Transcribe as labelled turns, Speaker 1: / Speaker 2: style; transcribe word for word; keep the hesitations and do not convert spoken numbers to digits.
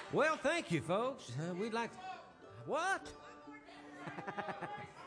Speaker 1: Well, thank you, folks. Uh, we'd like. What?